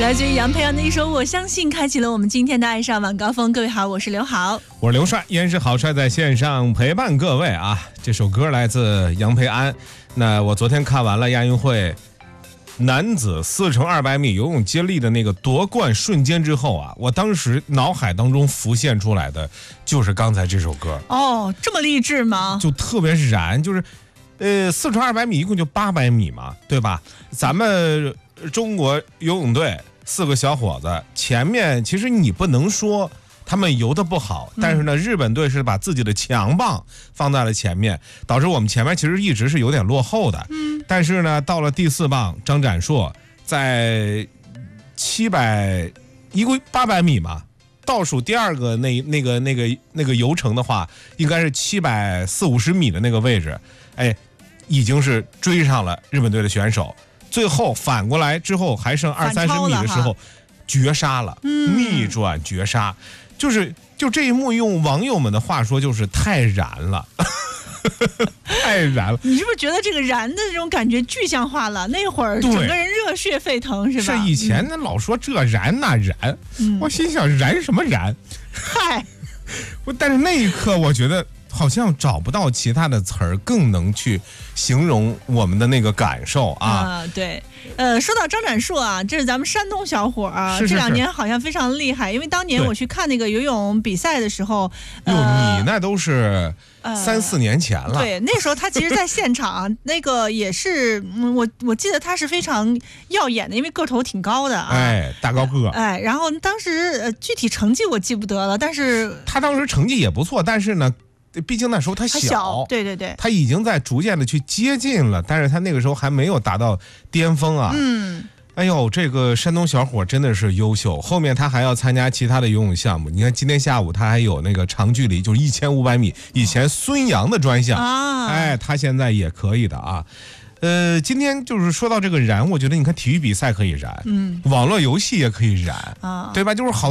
来自于杨培阳的一首《我相信》，开启了我们今天的爱上晚高峰。各位好，我是刘好， 我是刘帅，依然是好帅在线上陪伴各位啊。这首歌来自杨培安。那我昨天看完了亚运会男子4×200米游泳接力的那个夺冠瞬间之后啊，我当时脑海当中浮现出来的就是刚才这首歌。 哦，这么励志吗？ 就特别燃，就是4×200米一共就800米嘛，对吧？咱们中国游泳队4个小伙子，前面其实你不能说他们游得不好，但是呢，日本队是把自己的强棒放在了前面，导致我们前面其实一直是有点落后的。但是呢，到了第4棒，张展硕在一共800米嘛，倒数第二个那个游程的话，应该是740-50米的那个位置，哎，已经是追上了日本队的选手。最后反过来之后还剩20-30米的时候绝杀了，逆转绝杀，就这一幕用网友们的话说就是太燃了。太燃了！ 你是不是觉得这个燃的这种感觉具象化了？那会儿整个人热血沸腾是吧？ 是以前呢老说这燃那燃，我心想燃什么燃？ 嗨， 但是那一刻我觉得好像找不到其他的词儿更能去形容我们的那个感受啊。 对，说到张展硕啊，这是咱们山东小伙啊， 是这2年好像非常厉害。因为当年我去看那个游泳比赛的时候， 你那都是3-4年前了。 对，那时候他其实在现场，那个也是，我记得他是非常耀眼的，因为个头挺高的啊， 哎，大高个， 哎，然后当时具体成绩我记不得了，但是他当时成绩也不错，但是呢，毕竟那时候他小， 对对对， 他已经在逐渐的去接近了，但是他那个时候还没有达到巅峰啊。哎呦，这个山东小伙真的是优秀，后面他还要参加其他的游泳项目。你看今天下午他还有那个长距离，就是1500米，以前孙杨的专项啊，哎，他现在也可以的啊。今天就是说到这个燃，我觉得你看体育比赛可以燃，网络游戏也可以燃啊，对吧？就是好。